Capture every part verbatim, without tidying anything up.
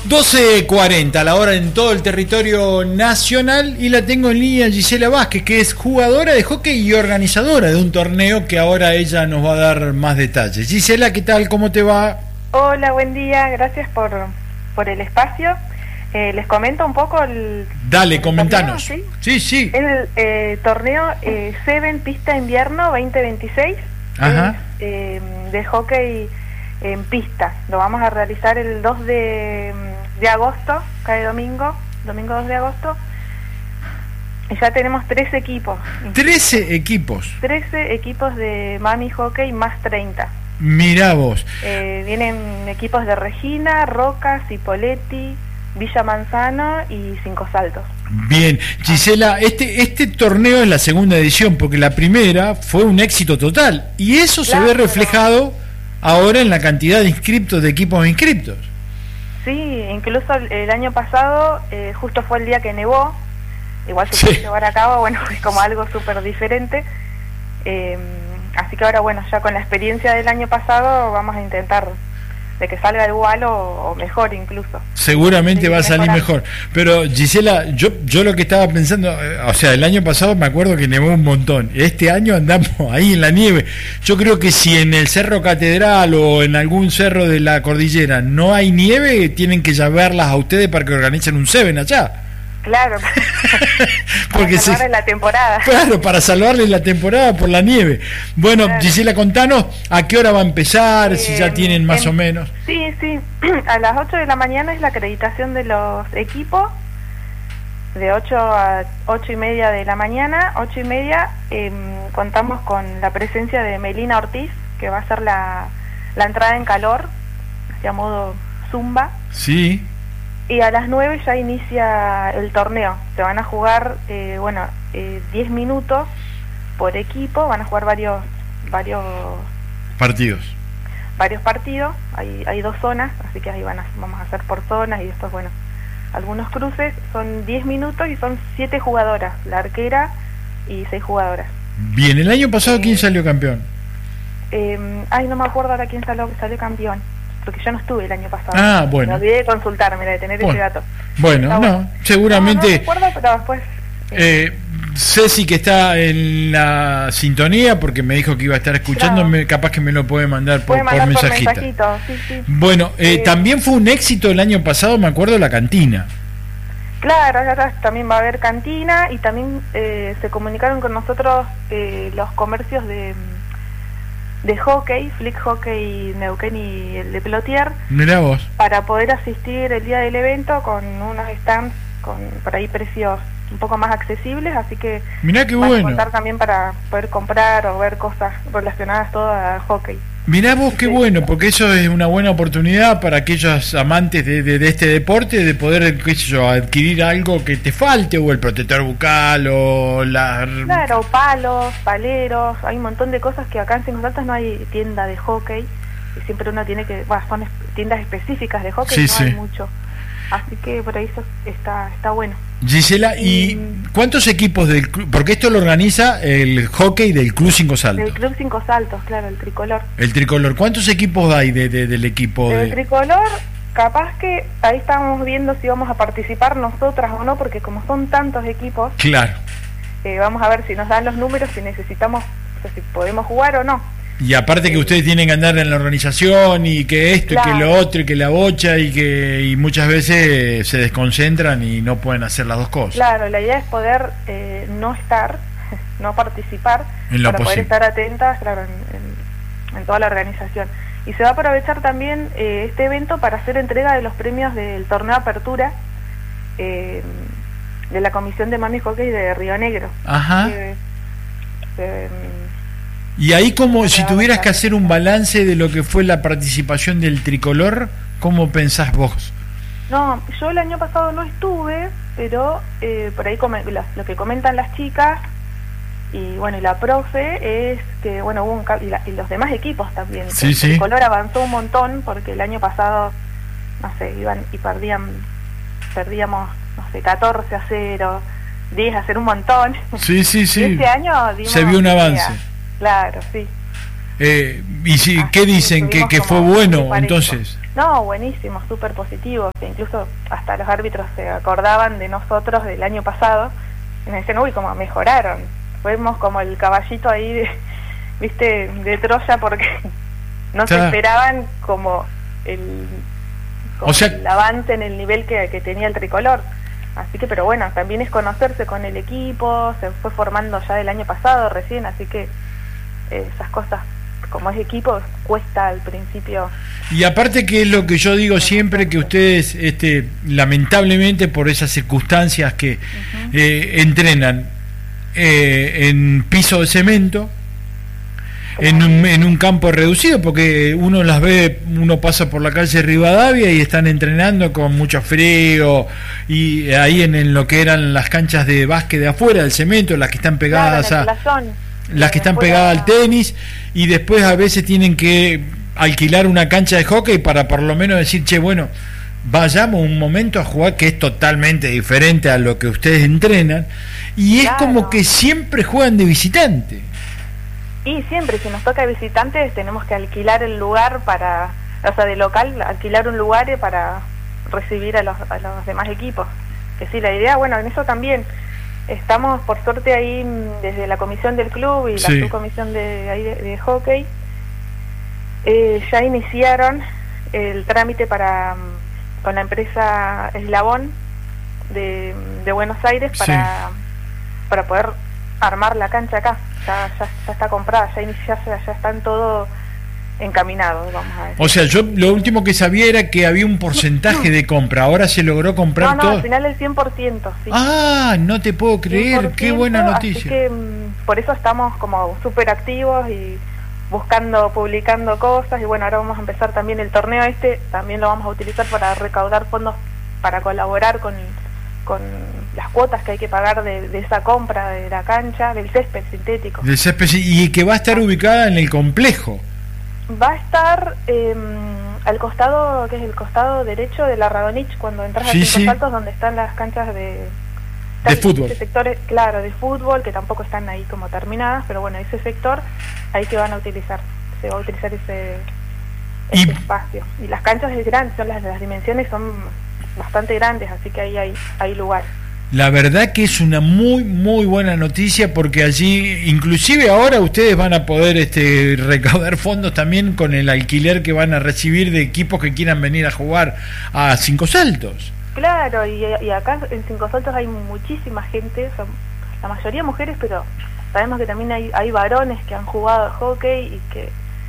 doce cuarenta, la hora en todo el territorio nacional, y la tengo en línea Gisela Vázquez, que es jugadora de hockey y organizadora de un torneo que ahora ella nos va a dar más detalles. Gisela, ¿qué tal? ¿Cómo te va? Hola, buen día, gracias por, por el espacio. Eh, les comento un poco el... Dale, el comentanos. Torneo, Sí, ¿sí? sí. El eh, torneo eh, Seven Pista Invierno veinte veintiséis. Ajá. Es, eh, de hockey en pista. Lo vamos a realizar el dos de, de agosto, cae domingo, domingo dos de agosto. Y ya tenemos trece equipos. trece equipos. trece equipos de Mami Hockey más treinta. Mirá vos. Eh, vienen equipos de Regina, Rocas, Cipolletti, Villa Manzano y Cinco Saltos. Bien, Gisela, este este torneo es la segunda edición, porque la primera fue un éxito total, y eso Claro. se ve reflejado ahora en la cantidad de inscriptos, de equipos inscriptos. Sí, incluso el, el año pasado, eh, justo fue el día que nevó, igual se Sí. puede llevar a cabo, bueno, es como algo súper diferente. Eh, así que ahora, bueno, ya con la experiencia del año pasado vamos a intentar de que salga igual o, o mejor incluso. Seguramente Sí, va a salir mejorar. mejor. Pero Gisela, yo yo lo que estaba pensando, eh, o sea, el año pasado me acuerdo que nevó un montón. Este año andamos ahí en la nieve. Yo creo que si en el Cerro Catedral o en algún cerro de la cordillera no hay nieve, tienen que llamarlas a ustedes para que organicen un Seven allá. Claro, Porque para se- salvar en la temporada. Claro, para salvarles la temporada por la nieve. Bueno, Claro. Gisela, contanos a qué hora va a empezar, si ya Eh, tienen más en- o menos. Sí, sí, a las ocho de la mañana es la acreditación de los equipos, de ocho a ocho y media de la mañana. Ocho y media eh, contamos con la presencia de Melina Ortiz, que va a ser la, la entrada en calor, hacia modo zumba, Sí. y a las nueve ya inicia el torneo. Se van a jugar, eh, bueno, eh, diez minutos por equipo, van a jugar varios varios Partidos. varios partidos, hay, hay dos zonas, así que ahí van a, vamos a hacer por zonas y después, bueno, algunos cruces. Son diez minutos y son siete jugadoras, la arquera y seis jugadoras. Bien, el año pasado, ¿quién Eh, salió campeón? Eh, ay, no me acuerdo ahora quién salió, salió campeón, porque yo no estuve el año pasado. Ah, bueno. Me olvidé de consultar, mira, de tener Bueno. ese dato. Bueno, Está no, bueno. No, no seguramente me acuerdo, pero después... eh, eh, Ceci, que está en la sintonía, porque me dijo que iba a estar escuchándome, capaz que me lo puede mandar por, puede mandar por por mensajita. mensajito, sí, sí. Bueno, eh, Eh, también fue un éxito el año pasado, me acuerdo, la cantina. Claro, ahora también va a haber cantina y también eh, se comunicaron con nosotros eh, los comercios de, de hockey, Flick Hockey Neuquén y el de Plotier, Mirá vos. para poder asistir el día del evento con unos stands con por ahí precios un poco más accesibles, así que Mirá qué van a bueno. contar también para poder comprar o ver cosas relacionadas todo a hockey. Mirá vos qué Sí. bueno, porque eso es una buena oportunidad para aquellos amantes de, de- de este deporte de poder, qué sé yo, adquirir algo que te falte, o el protector bucal, o la... Claro, palos, paleros, hay un montón de cosas que acá en Cinco Saltos no hay tienda de hockey y siempre uno tiene que, bueno, son es- tiendas específicas de hockey, Sí, no sí. hay mucho, así que por ahí eso está está bueno. Gisela, ¿y Mm. cuántos equipos del club? Porque esto lo organiza el hockey del Club Cinco Saltos, Del Club Cinco Saltos, claro, el tricolor. el tricolor. ¿Cuántos equipos hay de, de- del equipo? El De... tricolor, capaz que ahí estamos viendo si vamos a participar nosotras o no, porque como son tantos equipos, Claro. eh, vamos a ver si nos dan los números, si necesitamos, o sea, si podemos jugar o no. Y aparte que ustedes tienen que andar en la organización y que esto y que Claro. lo otro y que la bocha y que y muchas veces se desconcentran y no pueden hacer las dos cosas. Claro, la idea es poder eh, no estar, no participar, En lo para poder posible. estar atentas, claro, en, en- en toda la organización. Y se va a aprovechar también eh, este evento para hacer entrega de los premios del torneo Apertura eh, de la Comisión de Mami Hockey de Río Negro. Ajá. Eh, eh, Y ahí, como si Para tuvieras que avanzar. hacer un balance de lo que fue la participación del tricolor, ¿cómo pensás vos? No, yo el año pasado no estuve, pero eh, por ahí come- las- lo que comentan las chicas y bueno, y la profe es que bueno, hubo un ca- y, la- y los demás equipos también. Sí, el sí. tricolor avanzó un montón porque el año pasado, no sé, iban y perdían, perdíamos, no sé, catorce a cero, diez a cero, un montón. Sí, sí, Y sí. este año dimos Se vio un pelea. avance. Claro, sí. Eh, ¿Y si, Así qué que dicen? ¿Que, estuvimos que fue como bueno muy parejo. entonces? No, buenísimo, súper positivo, que incluso hasta los árbitros se acordaban de nosotros del año pasado y me decían, uy, cómo mejoraron. Fuimos como el caballito ahí, de, viste, de Troya, porque no se esperaban como el, como o sea, el avance en el nivel que, que tenía el tricolor. Así que, pero bueno, también es conocerse con el equipo, se fue formando ya del año pasado recién, así que eh, esas cosas, como es equipo, cuesta al principio. Y aparte, que es lo que yo digo siempre, que ustedes, este, lamentablemente por esas circunstancias que uh-huh. eh, entrenan eh, en piso de cemento, en un, en un campo reducido, porque uno las ve, uno pasa por la calle Rivadavia y están entrenando con mucho frío, y ahí en, en lo que eran las canchas de básquet de afuera del cemento, las que están pegadas claro, a las que están pegadas al tenis, y después a veces tienen que alquilar una cancha de hockey para por lo menos decir, che, bueno, vayamos un momento a jugar, que es totalmente diferente a lo que ustedes entrenan, y es claro. como que siempre juegan de visitante. Y siempre, si nos toca visitantes, tenemos que alquilar el lugar para, o sea, de local, alquilar un lugar para recibir a los, a los demás equipos. Que sí, la idea, bueno, en eso también estamos, por suerte, ahí desde la comisión del club y sí. la subcomisión de, ahí de, de hockey, eh, ya iniciaron el trámite para con la empresa Eslabón de, de Buenos Aires para, sí. para poder armar la cancha acá. Ya, ya, ya está comprada, ya, inicia, ya, ya están todo encaminados, vamos a ver. O sea, yo lo último que sabía era que había un porcentaje de compra, ahora se logró comprar no, no, todo. al final el cien por ciento, sí. Ah, no te puedo creer, qué buena noticia. Así que por eso estamos como súper activos y buscando, publicando cosas, y bueno, ahora vamos a empezar también el torneo este, también lo vamos a utilizar para recaudar fondos para colaborar con con las cuotas que hay que pagar de, de esa compra de la cancha, del césped sintético. Del césped, y que va a estar ubicada en el complejo. Va a estar eh, al costado, que es el costado derecho de la Radonich, cuando entras sí, a Cinco sí. Saltos, donde están las canchas de... De fútbol. Sectores, claro, de fútbol, que tampoco están ahí como terminadas, pero bueno, ese sector, ahí que van a utilizar, se va a utilizar ese, ese y... espacio. Y las canchas es grande, son las, las dimensiones son bastante grandes, así que ahí hay, hay lugar. La verdad que es una muy muy buena noticia, porque allí inclusive ahora ustedes van a poder este recaudar fondos también con el alquiler que van a recibir de equipos que quieran venir a jugar a Cinco Saltos. Claro, y, y acá en Cinco Saltos hay muchísima gente, son la mayoría mujeres, pero sabemos que también hay, hay varones que han jugado al hockey y que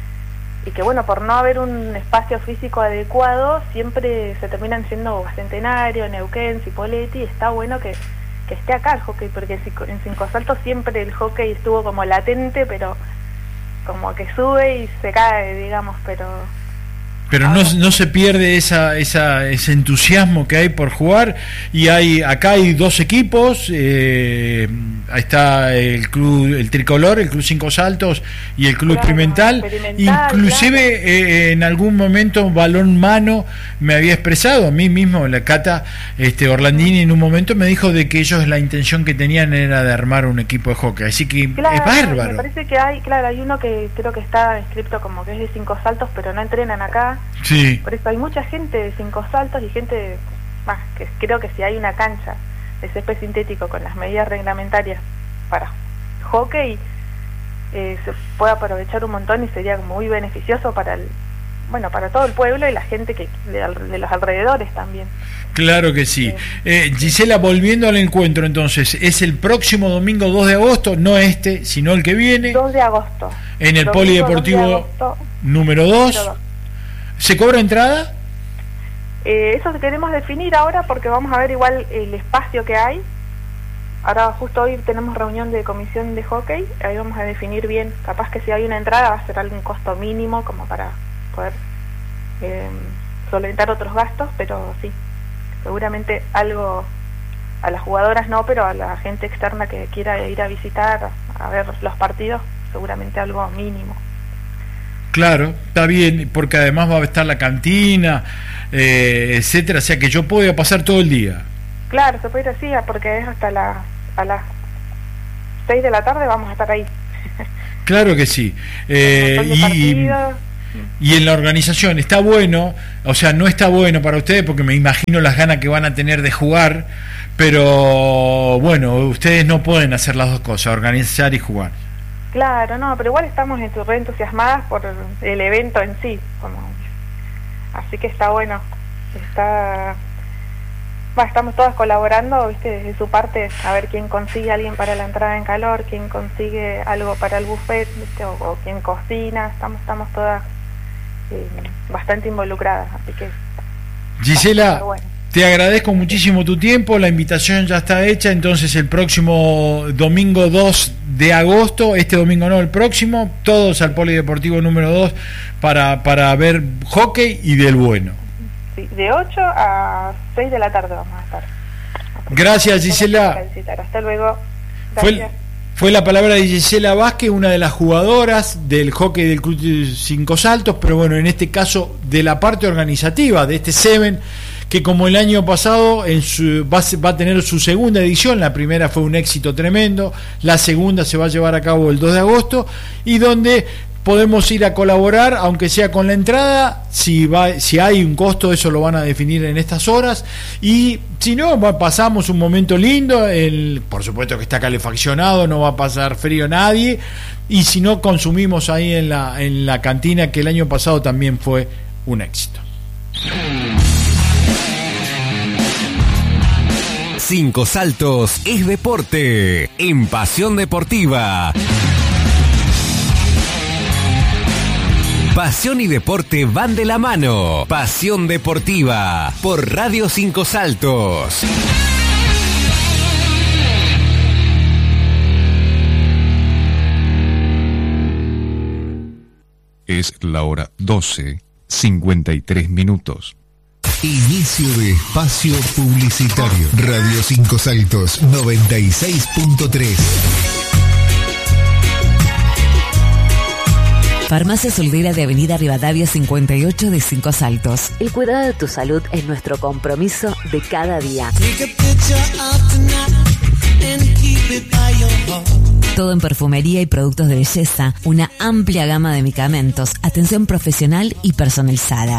y que bueno, por no haber un espacio físico adecuado, siempre se terminan yendo a Centenario, Neuquén, Cipolletti, y está bueno que, que esté acá el hockey, porque en Cinco Saltos siempre el hockey estuvo como latente, pero como que sube y se cae, digamos, pero... Pero no, no se pierde esa, esa ese entusiasmo que hay por jugar, y hay acá hay dos equipos, eh, ahí está el club, el tricolor, el club Cinco Saltos y el club claro, experimental, experimental. Inclusive claro. eh, en algún momento Balón Mano me había expresado a mí mismo, la Cata este Orlandini en un momento me dijo de que ellos la intención que tenían era de armar un equipo de hockey, así que claro, es bárbaro. Me parece que hay, claro, hay uno que creo que está inscrito como que es de Cinco Saltos, pero no entrenan acá. Sí. Por eso hay mucha gente de Cinco Saltos y gente más, que creo que si hay una cancha de césped sintético con las medidas reglamentarias para hockey, eh, se puede aprovechar un montón y sería muy beneficioso para el, bueno, para todo el pueblo y la gente que de, de los alrededores también. Claro que sí. Eh, Gisela, volviendo al encuentro entonces, es el próximo domingo dos de agosto, no este, sino el que viene. dos de agosto. En el domingo Polideportivo número dos. ¿Se cobra entrada? Eh, eso queremos definir ahora, porque vamos a ver igual el espacio que hay. Ahora justo hoy tenemos reunión de comisión de hockey, ahí vamos a definir bien. Capaz que si hay una entrada va a ser algún costo mínimo como para poder eh, solventar otros gastos, pero sí, seguramente algo a las jugadoras no, pero a la gente externa que quiera ir a visitar, a ver los partidos, seguramente algo mínimo. Claro, está bien, porque además va a estar la cantina, eh, etcétera, o sea que yo puedo pasar todo el día. Claro, se puede ir así, porque es hasta las a las seis de la tarde vamos a estar ahí. Claro que sí. Eh, y, Y en la organización está bueno, o sea, no está bueno para ustedes porque me imagino las ganas que van a tener de jugar, pero bueno, ustedes no pueden hacer las dos cosas, organizar y jugar. Claro, no, pero igual estamos re entusiasmadas por el evento en sí, como, así que está bueno, está, bueno, estamos todas colaborando, viste, desde su parte, a ver quién consigue a alguien para la entrada en calor, quién consigue algo para el buffet, viste, o, o quién cocina, estamos, estamos todas eh, bastante involucradas, así que Gisela, bueno. Te agradezco muchísimo tu tiempo, la invitación ya está hecha, entonces el próximo domingo dos de agosto, este domingo no, el próximo, todos al Polideportivo número dos para, para ver hockey y del bueno. Sí, de ocho a seis de la tarde vamos a estar. Gracias, Gisela. Hasta luego. Fue, fue la palabra de Gisela Vázquez, una de las jugadoras del hockey del Club Cinco Saltos, pero bueno, en este caso de la parte organizativa de este Seven, que como el año pasado en su, va, va a tener su segunda edición, la primera fue un éxito tremendo, la segunda se va a llevar a cabo el dos de agosto, y donde podemos ir a colaborar, aunque sea con la entrada, si va, si hay un costo, eso lo van a definir en estas horas, y si no, va, pasamos un momento lindo, el, por supuesto que está calefaccionado, no va a pasar frío nadie, y si no, consumimos ahí en la, en la cantina, que el año pasado también fue un éxito. Cinco Saltos es deporte en Pasión Deportiva. Pasión y deporte van de la mano. Pasión Deportiva por Radio Cinco Saltos. Es la hora doce, cincuenta y tres minutos. Inicio de espacio publicitario. Radio Cinco Saltos noventa y seis punto tres. Farmacia Soldera de Avenida Rivadavia cincuenta y ocho de Cinco Saltos. El cuidado de tu salud es nuestro compromiso de cada día. Todo en perfumería y productos de belleza, una amplia gama de medicamentos, atención profesional y personalizada.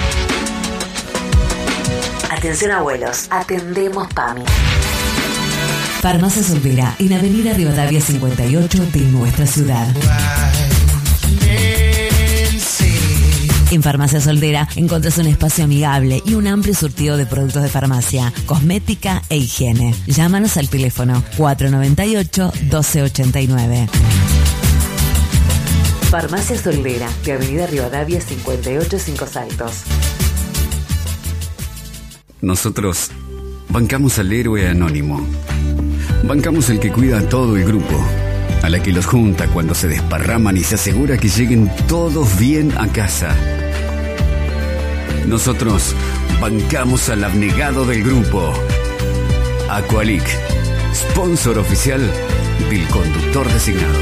Atención abuelos, atendemos PAMI. Farmacia Soldera en Avenida Rivadavia cincuenta y ocho de nuestra ciudad. En Farmacia Soldera encuentras un espacio amigable y un amplio surtido de productos de farmacia, cosmética e higiene. Llámanos al teléfono cuatro nueve ocho, doce ochenta y nueve. Farmacia Soldera de Avenida Rivadavia cincuenta y ocho, Cinco Saltos. Nosotros bancamos al héroe anónimo. Bancamos el que cuida a todo el grupo, a la que los junta cuando se desparraman y se asegura que lleguen todos bien a casa. Nosotros bancamos al abnegado del grupo. Aqualic, sponsor oficial del conductor designado.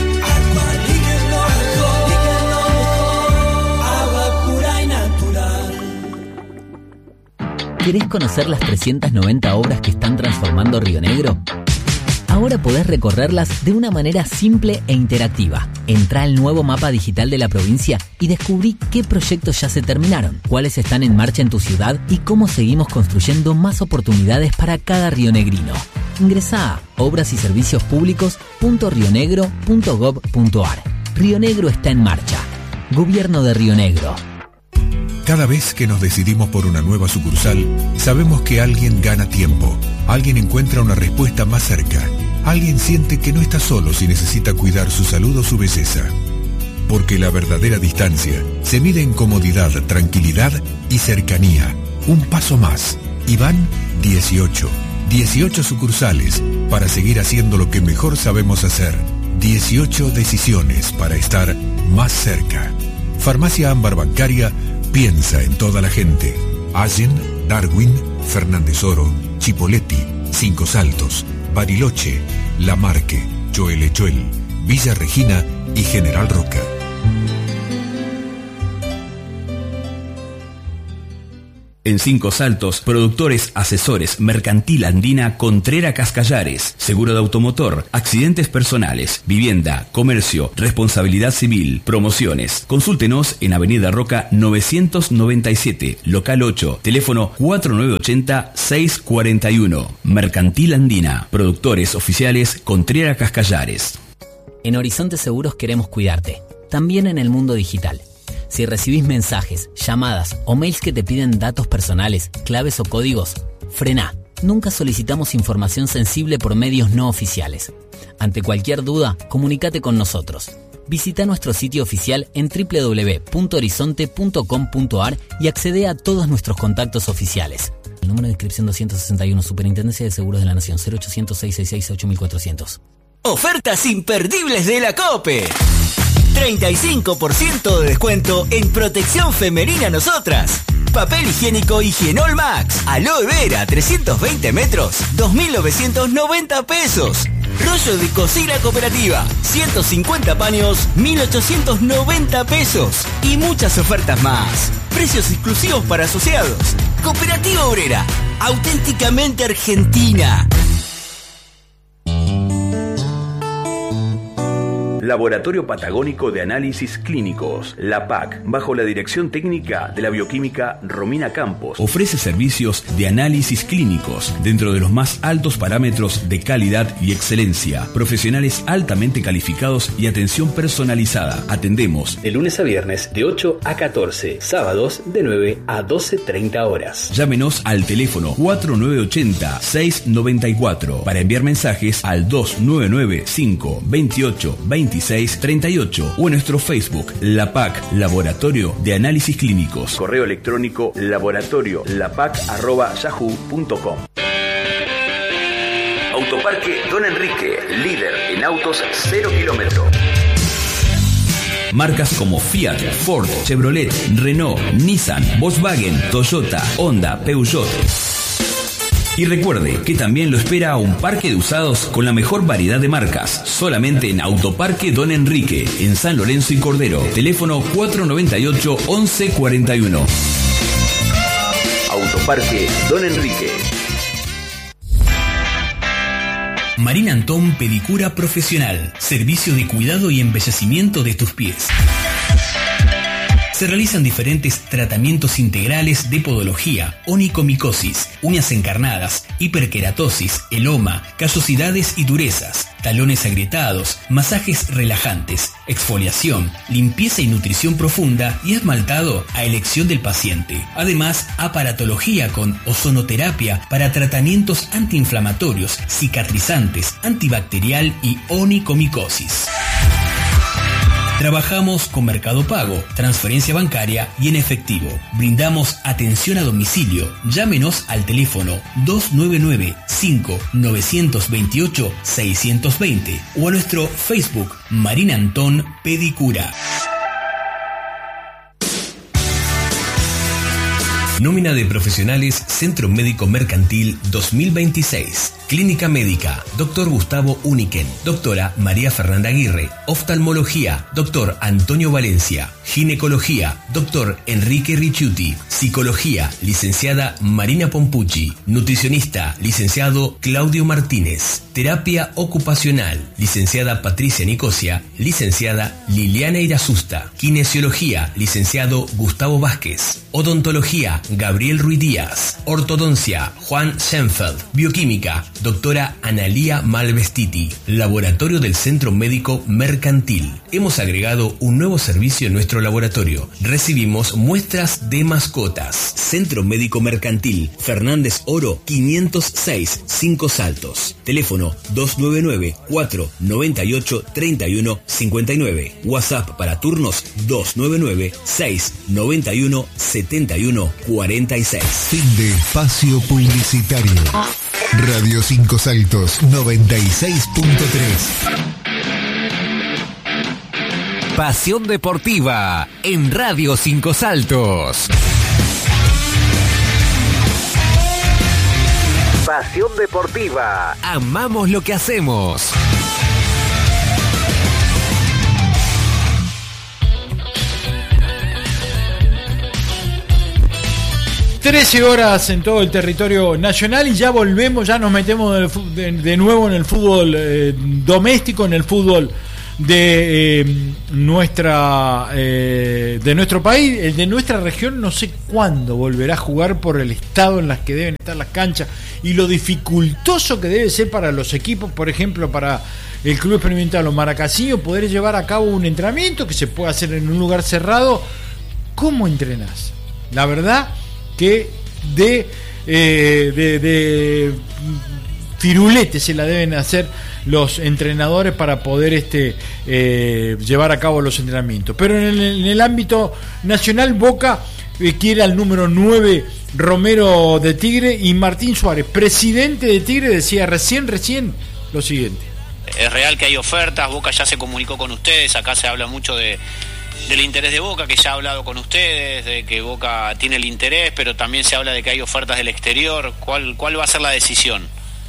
¿Querés conocer las trescientas noventa obras que están transformando Río Negro? Ahora podés recorrerlas de una manera simple e interactiva. Entrá al nuevo mapa digital de la provincia y descubrí qué proyectos ya se terminaron, cuáles están en marcha en tu ciudad y cómo seguimos construyendo más oportunidades para cada rionegrino. Ingresá a obras y servicios públicos punto rionegro punto gob punto ar. Río Negro está en marcha. Gobierno de Río Negro. Cada vez que nos decidimos por una nueva sucursal, sabemos que alguien gana tiempo, alguien encuentra una respuesta más cerca, alguien siente que no está solo si necesita cuidar su salud o su belleza. Porque la verdadera distancia se mide en comodidad, tranquilidad y cercanía. Un paso más. Y van dieciocho. dieciocho sucursales para seguir haciendo lo que mejor sabemos hacer. dieciocho decisiones para estar más cerca. Farmacia Ámbar Bancaria piensa en toda la gente. Allen, Darwin, Fernández Oro, Chipoleti, Cinco Saltos, Bariloche, Lamarque, Choelechoel, Villa Regina y General Roca. En Cinco Saltos, productores, asesores, Mercantil Andina, Contrera Cascallares, seguro de automotor, accidentes personales, vivienda, comercio, responsabilidad civil, promociones. Consúltenos en Avenida Roca novecientos noventa y siete, local ocho, teléfono cuatro nueve ocho cero, seis cuatro uno. Mercantil Andina, productores oficiales, Contrera Cascallares. En Horizonte Seguros queremos cuidarte, también en el mundo digital. Si recibís mensajes, llamadas o mails que te piden datos personales, claves o códigos, frená. Nunca solicitamos información sensible por medios no oficiales. Ante cualquier duda, comunícate con nosotros. Visita nuestro sitio oficial en doble u doble u doble u punto horizonte punto com punto a r y accede a todos nuestros contactos oficiales. El número de inscripción doscientos sesenta y uno, Superintendencia de Seguros de la Nación, cero ochocientos, seiscientos sesenta y seis, ocho mil cuatrocientos. Ofertas imperdibles de la COPE. treinta y cinco por ciento de descuento en protección femenina Nosotras. Papel higiénico Higienol Max, aloe vera trescientos veinte metros, dos mil novecientos noventa pesos. Rollo de cocina cooperativa, ciento cincuenta paños, mil ochocientos noventa pesos. Y muchas ofertas más. Precios exclusivos para asociados. Cooperativa Obrera, auténticamente argentina. Laboratorio Patagónico de Análisis Clínicos, la P A C, bajo la dirección técnica de la bioquímica Romina Campos, ofrece servicios de análisis clínicos dentro de los más altos parámetros de calidad y excelencia, profesionales altamente calificados y atención personalizada. Atendemos de lunes a viernes de ocho a catorce, sábados de nueve a doce treinta horas. Llámenos al teléfono cuatro nueve ocho cero, seis nueve cuatro para enviar mensajes al dos nueve nueve cinco, veintiocho, veintiséis, treinta y ocho o en nuestro Facebook, La P A C, Laboratorio de Análisis Clínicos. Correo electrónico laboratorio lapac arroba yahoo punto com. Autoparque Don Enrique, líder en autos cero kilómetro. Marcas como Fiat, Ford, Chevrolet, Renault, Nissan, Volkswagen, Toyota, Honda, Peugeot. Y recuerde que también lo espera un parque de usados con la mejor variedad de marcas, solamente en Autoparque Don Enrique, en San Lorenzo y Cordero. Teléfono cuatro nueve ocho, once cuarenta y uno. Autoparque Don Enrique. Marina Antón Pedicura Profesional, servicio de cuidado y embellecimiento de tus pies. Se realizan diferentes tratamientos integrales de podología, onicomicosis, uñas encarnadas, hiperkeratosis, eloma, callosidades y durezas, talones agrietados, masajes relajantes, exfoliación, limpieza y nutrición profunda y esmaltado a elección del paciente. Además, aparatología con ozonoterapia para tratamientos antiinflamatorios, cicatrizantes, antibacterial y onicomicosis. Trabajamos con Mercado Pago, transferencia bancaria y en efectivo. Brindamos atención a domicilio. Llámenos al teléfono dos nueve nueve, cinco nueve dos ocho, seis dos cero o a nuestro Facebook Marina Antón Pedicura. Nómina de profesionales Centro Médico Mercantil dos mil veintiséis. Clínica Médica, doctor Gustavo Uniken, doctora María Fernanda Aguirre, oftalmología, doctor Antonio Valencia, ginecología, doctor Enrique Ricciuti, psicología, licenciada Marina Pompucci, nutricionista, licenciado Claudio Martínez, terapia ocupacional, licenciada Patricia Nicosia, licenciada Liliana Irasusta, kinesiología, licenciado Gustavo Vázquez, odontología, Gabriel Ruiz Díaz, ortodoncia, Juan Schenfeld, bioquímica, doctora Analía Malvestiti, laboratorio del Centro Médico Mercantil. Hemos agregado un nuevo servicio en nuestro laboratorio. Recibimos muestras de mascotas. Centro Médico Mercantil, Fernández Oro quinientos seis, Cinco Saltos. Teléfono dos nueve nueve, cuatro nueve ocho, tres uno cinco nueve. WhatsApp para turnos dos nueve nueve, seis nueve uno, siete uno cuatro seis. Fin de espacio publicitario. Radio Cinco Saltos noventa y seis punto tres. Pasión Deportiva en Radio Cinco Saltos. Pasión Deportiva. Amamos lo que hacemos. trece horas en todo el territorio nacional y ya volvemos, ya nos metemos de, de nuevo en el fútbol eh, doméstico, en el fútbol de eh, nuestra eh, de nuestro país, el de nuestra región. No sé cuándo volverá a jugar por el estado en las que deben estar las canchas y lo dificultoso que debe ser para los equipos, por ejemplo para el Club Experimental o Maracaibo, poder llevar a cabo un entrenamiento que se puede hacer en un lugar cerrado. ¿Cómo entrenás? La verdad que de, eh, de, de firulete se la deben hacer los entrenadores para poder este eh, llevar a cabo los entrenamientos. Pero en el, en el ámbito nacional, Boca eh, quiere al número nueve Romero de Tigre, y Martín Suárez, presidente de Tigre, decía recién, recién lo siguiente. Es real que hay ofertas, Boca ya se comunicó con ustedes, acá se habla mucho de del interés de Boca, que ya ha hablado con ustedes, de que Boca tiene el interés, pero también se habla de que hay ofertas del exterior. ¿Cuál, cuál va a ser la decisión?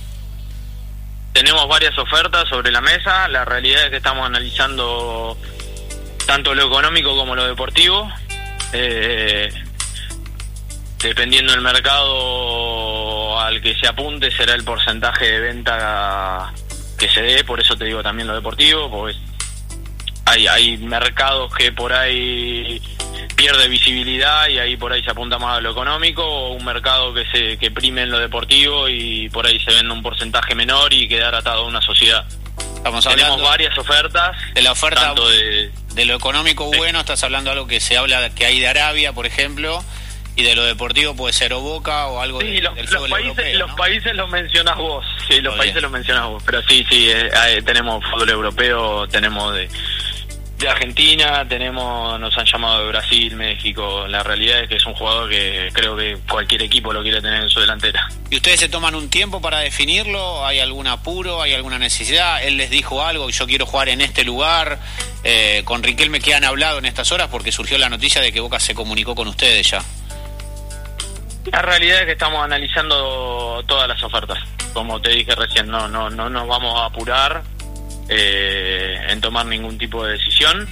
Tenemos varias ofertas sobre la mesa, la realidad es que estamos analizando tanto lo económico como lo deportivo, eh, dependiendo del mercado al que se apunte será el porcentaje de venta que se dé, por eso te digo también lo deportivo, porque Hay, hay mercados que por ahí pierde visibilidad y ahí por ahí se apunta más a lo económico, o un mercado que se que prime en lo deportivo y por ahí se vende un porcentaje menor y quedar atado a una sociedad. Estamos Tenemos hablando varias ofertas. De la oferta tanto de, de lo económico, sí. Bueno, estás hablando de algo que se habla que hay de Arabia, por ejemplo, y de lo deportivo puede ser o Boca o algo sí, de, los, del los fútbol países, europeo, los ¿no? países los mencionas vos, sí, los Muy países bien. los mencionas vos, pero sí, sí, eh, eh, tenemos fútbol europeo, tenemos de de Argentina, tenemos, nos han llamado de Brasil, México. La realidad es que es un jugador que creo que cualquier equipo lo quiere tener en su delantera. ¿Y ustedes se toman un tiempo para definirlo? ¿Hay algún apuro? ¿Hay alguna necesidad? ¿Él les dijo algo? Yo quiero jugar en este lugar. Eh, con Riquelme, ¿qué han hablado en estas horas? Porque surgió la noticia de que Boca se comunicó con ustedes ya. La realidad es que estamos analizando todas las ofertas. Como te dije recién, no, no, no nos vamos a apurar Eh, en tomar ningún tipo de decisión.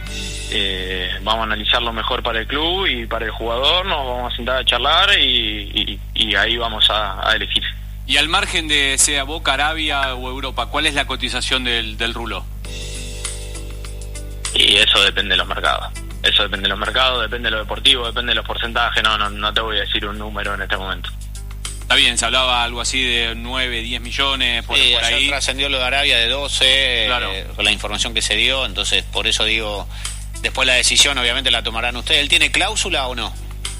Eh, vamos a analizar lo mejor para el club y para el jugador, nos vamos a sentar a charlar y, y, y ahí vamos a, a elegir. Y al margen de sea Boca, Arabia o Europa, ¿cuál es la cotización del, del rulo? Y eso depende de los mercados. Eso depende de los mercados, depende de lo deportivo, depende de los porcentajes. No, no, no te voy a decir un número en este momento. Está bien, se hablaba algo así de nueve, diez millones, por, Sí, por ayer ahí. trascendió lo de Arabia de doce, Claro. eh, con la información que se dio, entonces por eso digo, después la decisión obviamente la tomarán ustedes. ¿Él tiene cláusula o no?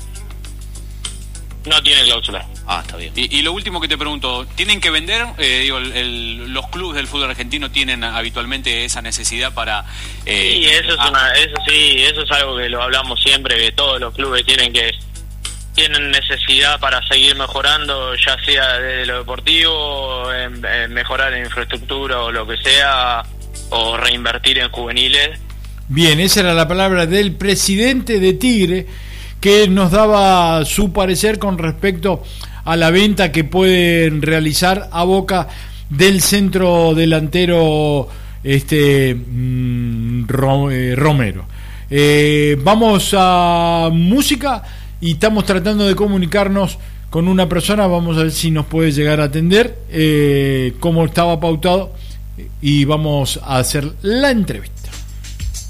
No tiene cláusula. Ah, está bien. Y, y lo último que te pregunto, ¿tienen que vender? Eh, digo, el, el, los clubes del fútbol argentino tienen habitualmente esa necesidad para... Eh, sí, eso es ah, una, eso sí, eso es algo que lo hablamos siempre, que todos los clubes tienen que tienen necesidad para seguir mejorando, ya sea desde lo deportivo, en, en mejorar en infraestructura o lo que sea, o reinvertir en juveniles. Bien, esa era la palabra del presidente de Tigre, que nos daba su parecer con respecto a la venta que pueden realizar a Boca del centro delantero este mm, Ro, eh, Romero. Eh, vamos a música y estamos tratando de comunicarnos con una persona, vamos a ver si nos puede llegar a atender, eh, como estaba pautado, y vamos a hacer la entrevista.